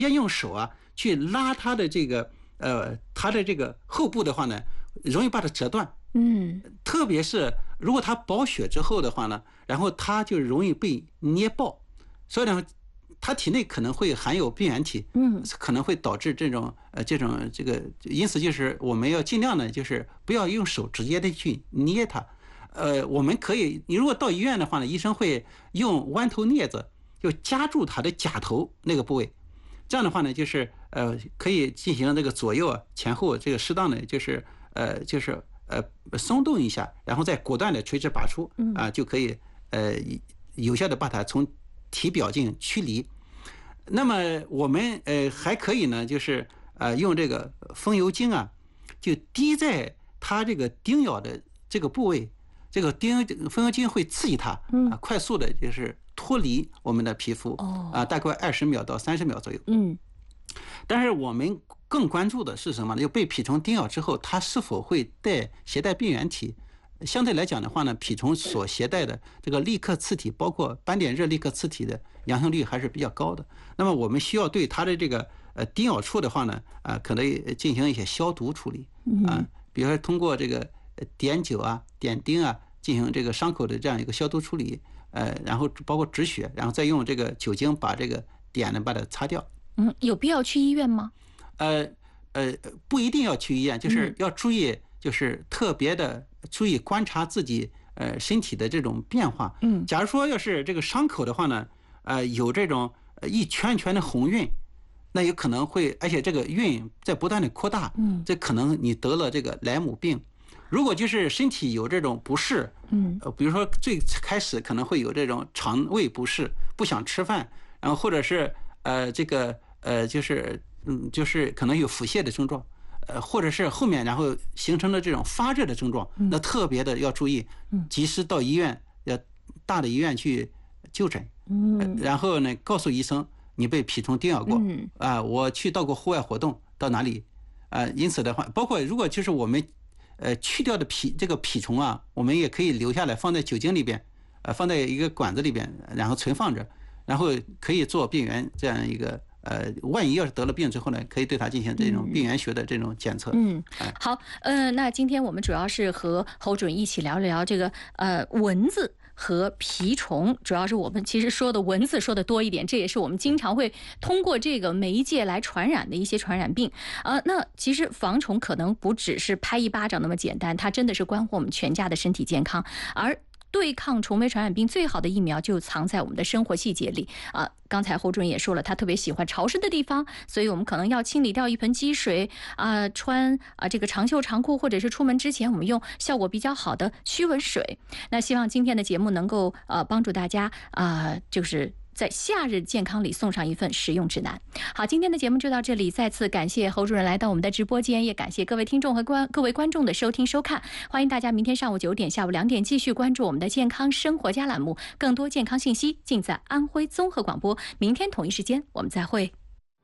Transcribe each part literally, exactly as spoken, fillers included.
要用手啊去拉它的这个呃它的这个后部的话呢，容易把它折断。 嗯， 特别是如果它饱血之后的话呢，然后它就容易被捏爆，所以呢，它体内可能会含有病原体， 嗯， 可能会导致这种呃这种这个，因此就是我们要尽量呢，就是不要用手直接的去捏它，呃，我们可以，你如果到医院的话呢，医生会用弯头镊子就夹住它的甲头那个部位，这样的话呢，就是呃可以进行这个左右啊前后这个适当的就是呃就是呃松动一下，然后再果断的垂直拔出啊、呃，就可以呃有效的把它从体表进行驱离。那么我们呃还可以呢，就是呃用这个风油精啊，就滴在它这个叮咬的这个部位，这个叮风油精会刺激它啊，快速的就是脱离我们的皮肤啊，大概二十秒到三十秒左右。 嗯， 但是我们更关注的是什么呢？就被蜱虫叮咬之后，它是否会带携带病原体？相对来讲的话呢，蜱虫所携带的这个立克次体，包括斑点热立克次体的阳性率还是比较高的。那么我们需要对它的这个呃叮咬处的话呢，啊、呃，可能进行一些消毒处理啊、呃，比如说通过这个碘酒啊、碘酊啊进行这个伤口的这样一个消毒处理，呃，然后包括止血，然后再用这个酒精把这个碘呢把它擦掉。 嗯，有必要去医院吗？ 呃呃，不一定要去医院，就是要注意，就是特别的注意观察自己呃身体的这种变化。 嗯， 假如说要是这个伤口的话呢，呃，有这种一圈一圈的红晕，那有可能会，而且这个晕在不断的扩大， 嗯， 这可能你得了这个莱姆病。如果就是身体有这种不适， 嗯， 呃，比如说最开始可能会有这种肠胃不适，不想吃饭，然后或者是呃这个呃就是嗯就是可能有腹泻的症状，呃或者是后面然后形成了这种发热的症状，那特别的要注意，及时到医院，要大的医院去就诊，嗯，然后呢告诉医生你被蜱虫叮咬过， 嗯啊，我去到过户外活动，到哪里，啊，因此的话，包括如果就是我们。呃，去掉的蜱这个蜱虫啊，我们也可以留下来放在酒精里边，呃，放在一个管子里边，然后存放着，然后可以做病原这样一个呃，万一要是得了病之后呢，可以对它进行这种病原学的这种检测。 嗯，好，呃，那今天我们主要是和侯主任一起聊聊这个呃蚊子和蜱虫，主要是我们其实说的蚊子说的多一点，这也是我们经常会通过这个媒介来传染的一些传染病。呃，那其实防虫可能不只是拍一巴掌那么简单，它真的是关乎我们全家的身体健康。而对抗虫媒传染病最好的疫苗就藏在我们的生活细节里啊、呃！刚才侯主任也说了，他特别喜欢潮湿的地方，所以我们可能要清理掉一盆积水啊、呃，穿啊、呃、这个长袖长裤，或者是出门之前我们用效果比较好的驱蚊水。那希望今天的节目能够呃帮助大家啊、呃，就是在夏日健康里送上一份实用指南。好，今天的节目就到这里，再次感谢侯主任来到我们的直播间，也感谢各位听众和观各位观众的收听收看。欢迎大家明天上午九点、下午两点继续关注我们的健康生活家栏目，更多健康信息尽在安徽综合广播。明天同一时间我们再会。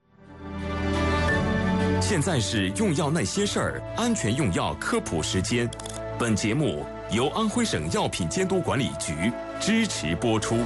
现在是用药那些事儿，安全用药科普时间。本节目由安徽省药品监督管理局支持播出。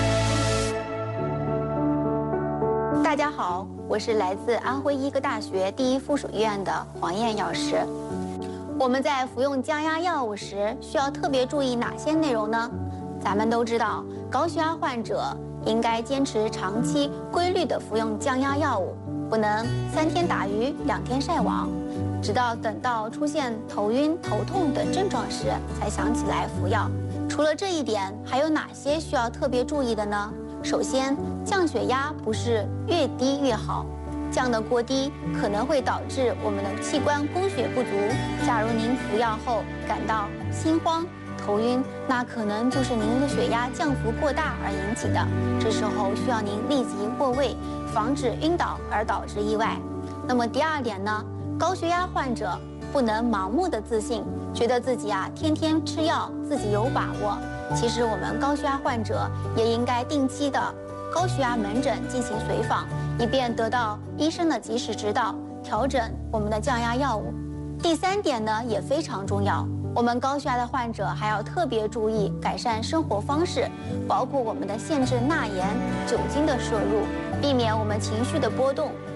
大家好，我是来自安徽医科大学第一附属医院的黄燕药师。我们在服用降压药物时，需要特别注意哪些内容呢？咱们都知道，高血压患者应该坚持长期规律的服用降压药物，不能三天打鱼两天晒网，直到等到出现头晕、头痛等症状时才想起来服药。除了这一点，还有哪些需要特别注意的呢？首先，降血压不是越低越好，降得过低可能会导致我们的器官供血不足。假如您服药后感到心慌、头晕，那可能就是您的血压降幅过大而引起的。这时候需要您立即过位，防止晕倒而导致意外。那么第二点呢，高血压患者不能盲目的自信，觉得自己啊天天吃药，自己有把握。其实我们高血压患者也应该定期的高血压门诊进行随访，以便得到医生的及时指导，调整我们的降压药物。第三点呢也非常重要， 我们高血压的患者还要特别注意改善生活方式，包括我们的限制钠盐、酒精的摄入，避免我们情绪的波动。